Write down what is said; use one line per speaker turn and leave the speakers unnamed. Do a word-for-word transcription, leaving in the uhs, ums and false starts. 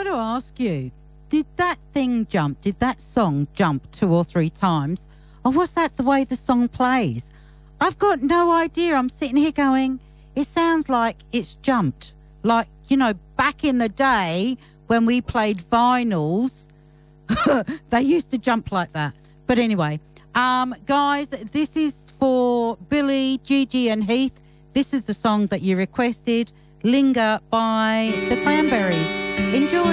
got to ask you, did that thing jump? Did that song jump two or three times? Or was that the way the song plays? I've got no idea. I'm sitting here going, it sounds like it's jumped. Like, you know, back in the day when we played vinyls, they used to jump like that. But anyway, um, guys, this is for Billy, Gigi and Heath. This is the song that you requested, Linger by the Cranberries. Enjoy.